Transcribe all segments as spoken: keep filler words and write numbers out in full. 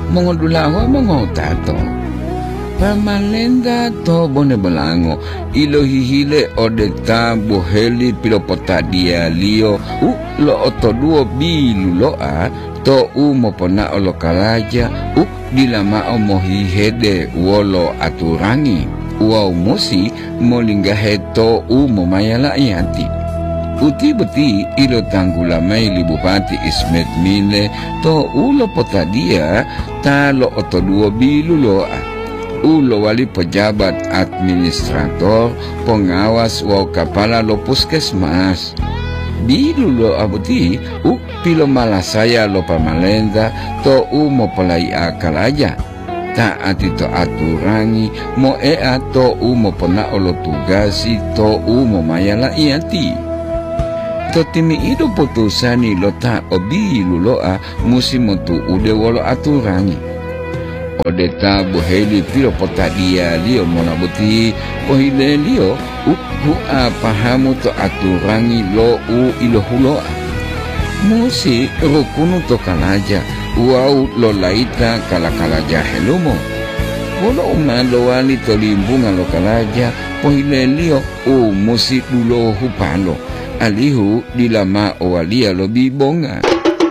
mongodula wa mongotato. Pamalenda to bone belango ilo hihile odeta boheli pilopota dia lio u lo oto duo bilu lo a to u mopona olo kalaja u dilama o mohihede wolo aturangi uau musi molinggahe to u momayala iati uti beti ilo tanggula maili Bupati Ismet Mile to u lo pota dia ta lo oto duo bilu lo a ulo wali pejabat administrator pengawas wa kepala lo puskesmas bilu lo abuti u pilo malah saya lo pamalenda to u mo pelai akal aja tak ati to aturangi mo ea to u mo pena olo tugasi to u mo mayala iati to timi ido putusani lo ta obilu lo a musim tu ude wolo aturangi odeta boheli piro pota dia lio mona buti pohile lio uku a pahamu to aturangi lo u ilo hulo a musi rukunu to kalaja uau lo laita kala kalaja helumo wolo umalo wali to limbungan lo kalaja pohile lio u musi dulo hupalo alihu dilama owalia lo bibonga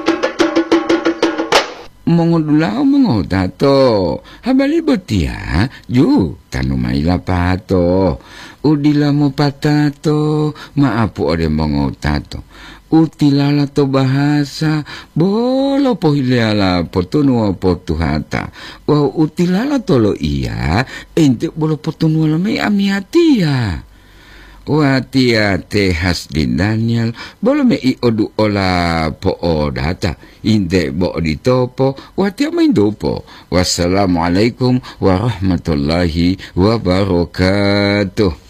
mongodula mongotato habali botia ju tanumai lapato udila mo patato maapu ode mongotato utilala to bahasa bolo pohileala potunua potuhata wa utilala tolo iya ente bolo potunua me amiatia watia te Hasdin Daniel bolo me i odu ola po odata inde bo ditopo watia main dopo wassalamualaikum warahmatullahi wabarakatuh.